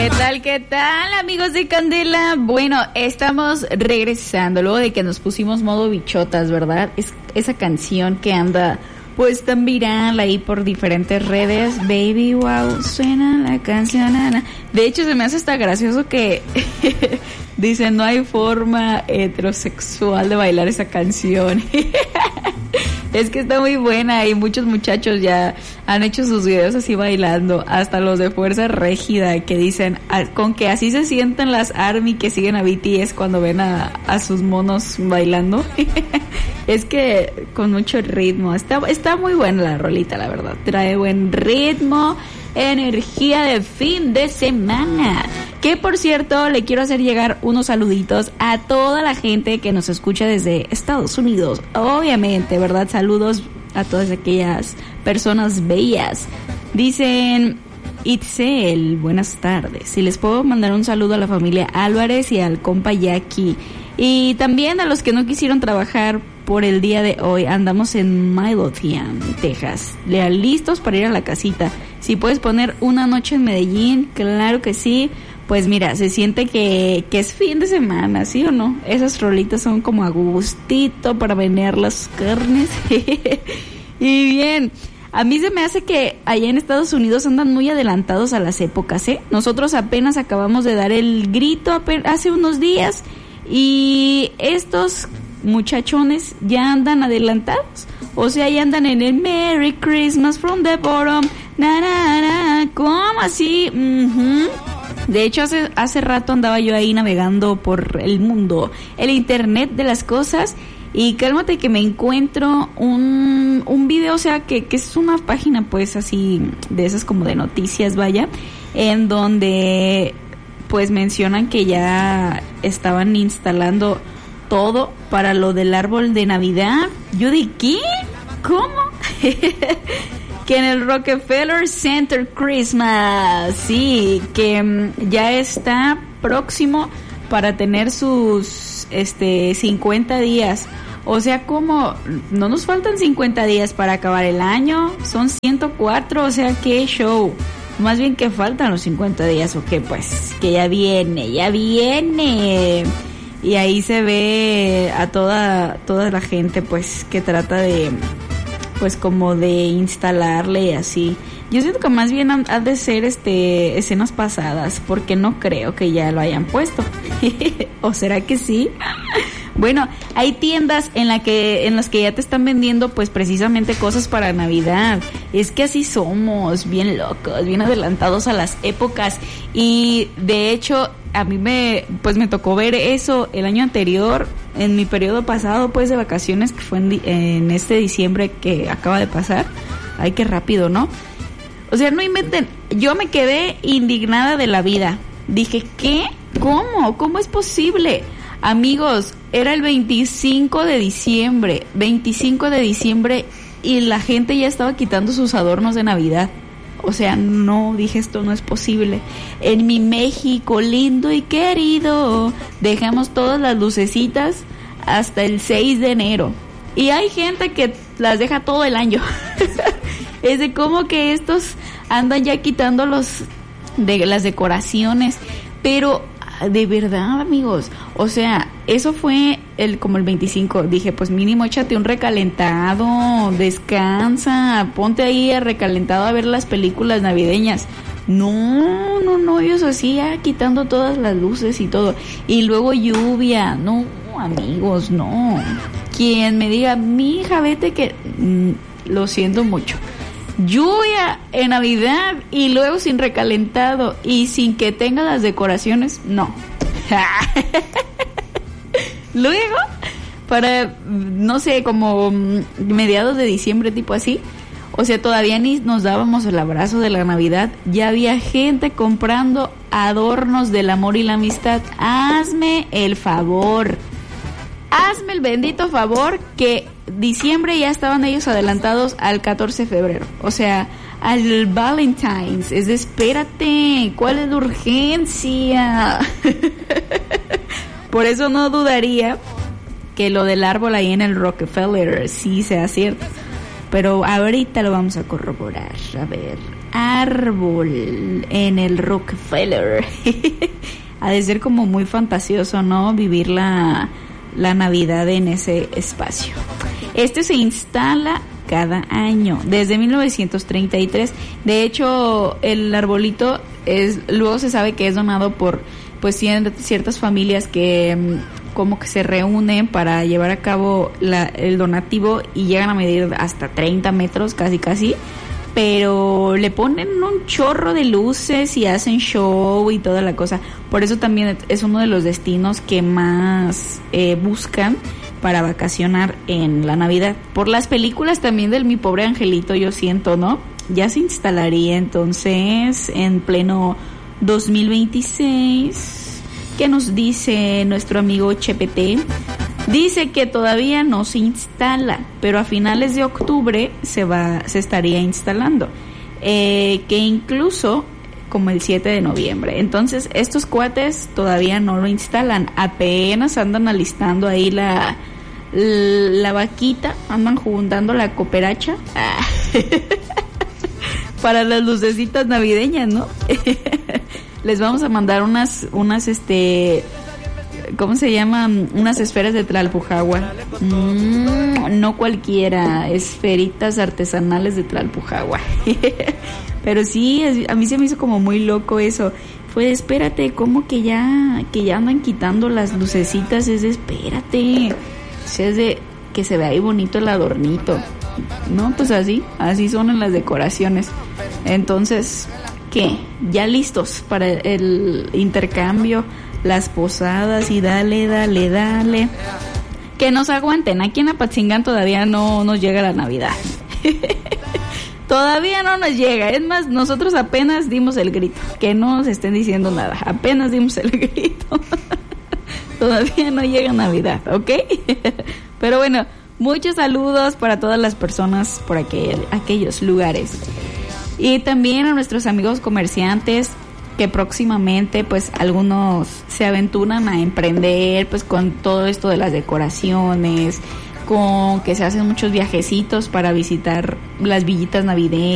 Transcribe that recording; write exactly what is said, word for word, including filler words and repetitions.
¿Qué tal, qué tal, amigos de Candela? Bueno, estamos regresando luego de que nos pusimos modo bichotas, ¿verdad? Es esa canción que anda pues tan viral ahí por diferentes redes. Baby, wow, suena la canción, Ana. De hecho, se me hace hasta gracioso que dicen no hay forma heterosexual de bailar esa canción. Es que está muy buena y muchos muchachos ya han hecho sus videos así bailando, hasta los de Fuerza Régida que dicen con que así se sienten las ARMY que siguen a B T S cuando ven a, a sus monos bailando. Es que con mucho ritmo, está, está muy buena la rolita, la verdad, trae buen ritmo, energía de fin de semana. Que por cierto, le quiero hacer llegar unos saluditos a toda la gente que nos escucha desde Estados Unidos. Obviamente, ¿verdad? Saludos a todas aquellas personas bellas. Dicen Itzel, buenas tardes. Y les puedo mandar un saludo a la familia Álvarez y al compa Jackie. Y también a los que no quisieron trabajar por el día de hoy. Andamos en Midlothian, Texas. Lean listos para ir a la casita. Si puedes poner una noche en Medellín, claro que sí. Pues mira, se siente que, que es fin de semana, ¿sí o no? Esas rolitas son como a gustito para menear las carnes. Y bien, a mí se me hace que allá en Estados Unidos andan muy adelantados a las épocas, ¿eh? Nosotros apenas acabamos de dar el grito hace unos días y estos muchachones ya andan adelantados. O sea, ya andan en el Merry Christmas from the bottom. Na, na, na. ¿Cómo así? Uh-huh. De hecho, hace, hace rato andaba yo ahí navegando por el mundo, el internet de las cosas, y cálmate que me encuentro un, un video, o sea, que, que es una página pues así, de esas como de noticias, vaya, en donde pues mencionan que ya estaban instalando todo para lo del árbol de Navidad. Yo de ¿qué? ¿Cómo? Que en el Rockefeller Center Christmas, sí, que um, ya está próximo para tener sus este cincuenta días. O sea, como no nos faltan cincuenta días para acabar el año, son ciento cuatro, o sea, qué show. Más bien que faltan los cincuenta días, o que pues que ya viene, ya viene. Y ahí se ve a toda toda la gente pues que trata de pues como de instalarle y así. Yo siento que más bien ha de ser este escenas pasadas, porque no creo que ya lo hayan puesto. ¿O será que sí? Bueno, hay tiendas en la que en las que ya te están vendiendo pues precisamente cosas para Navidad. Es que así somos, bien locos, bien adelantados a las épocas. Y de hecho a mí me pues me tocó ver eso el año anterior, en mi periodo pasado pues de vacaciones, que fue en, en este diciembre que acaba de pasar. Ay, qué rápido, ¿no? O sea, no inventen. Yo me quedé indignada de la vida. Dije, ¿qué? ¿Cómo? ¿Cómo es posible? Amigos, era el veinticinco de diciembre, veinticinco de diciembre, y la gente ya estaba quitando sus adornos de Navidad. O sea, no, dije, esto no es posible. En mi México lindo y querido, dejamos todas las lucecitas hasta el seis de enero. Y hay gente que las deja todo el año. Es de cómo que estos andan ya quitando los de las decoraciones. Pero de verdad, amigos, o sea, eso fue el como el veinticinco. Dije, pues mínimo échate un recalentado, descansa, ponte ahí a recalentado a ver las películas navideñas. No, no, no, ellos así ya quitando todas las luces y todo. Y luego lluvia. No, amigos, no. Quien me diga, mi hija, vete que... Mm, lo siento mucho. Lluvia en Navidad y luego sin recalentado y sin que tenga las decoraciones, no. Luego, para, no sé, como mediados de diciembre, tipo así, o sea, todavía ni nos dábamos el abrazo de la Navidad, ya había gente comprando adornos del amor y la amistad. Hazme el favor. Hazme el bendito favor que diciembre ya estaban ellos adelantados al catorce de febrero. O sea, al Valentine's. Es de espérate, ¿cuál es la urgencia? Por eso no dudaría que lo del árbol ahí en el Rockefeller sí sea cierto. Pero ahorita lo vamos a corroborar. A ver... árbol en el Rockefeller. Ha de ser como muy fantasioso, ¿no? Vivir la, la Navidad en ese espacio. Este se instala cada año, desde mil novecientos treinta y tres. De hecho, el arbolito es, luego se sabe que es donado por pues ciertas familias que como que se reúnen para llevar a cabo la, el donativo y llegan a medir hasta treinta metros, casi casi, pero le ponen un chorro de luces y hacen show y toda la cosa. Por eso también es uno de los destinos que más eh, buscan para vacacionar en la Navidad. Por las películas también del Mi Pobre Angelito, yo siento, ¿no? Ya se instalaría entonces en pleno dos mil veintiséis. ¿Qué nos dice nuestro amigo Chepete? Dice que todavía no se instala, pero a finales de octubre se va, se estaría instalando. Eh, que incluso como el siete de noviembre. Entonces, estos cuates todavía no lo instalan. Apenas andan alistando ahí la, la vaquita, andan juntando la cooperacha para las lucecitas navideñas, ¿no? Les vamos a mandar unas, unas, este, ¿cómo se llaman? Unas esferas de Tlalpujahua. Mm, no cualquiera, esferitas artesanales de Tlalpujahua. Pero sí, a mí se me hizo como muy loco eso. Fue, espérate, ¿cómo que ya, que ya andan quitando las lucecitas? Es de, espérate, es de que se vea ahí bonito el adornito. No, pues así, así son en las decoraciones. Entonces, ¿qué? Ya listos para el intercambio, las posadas y dale, dale, dale. Que nos aguanten, aquí en Apatzingán todavía no nos llega la Navidad. Todavía no nos llega, es más, nosotros apenas dimos el grito, que no nos estén diciendo nada, apenas dimos el grito. Todavía no llega Navidad, ¿ok? Pero bueno, muchos saludos para todas las personas por aquel, aquellos lugares. Y también a nuestros amigos comerciantes que próximamente pues algunos se aventuran a emprender pues con todo esto de las decoraciones, con que se hacen muchos viajecitos para visitar las villitas navideñas.